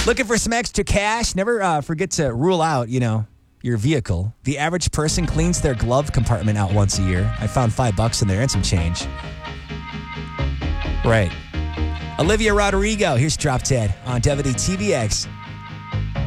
Looking for some extra cash? Never forget to rule out, your vehicle. The average person cleans their glove compartment out once a year. I found $5 in there and some change. Right. Olivia Rodrigo. Here's Drop Dead on WTVX.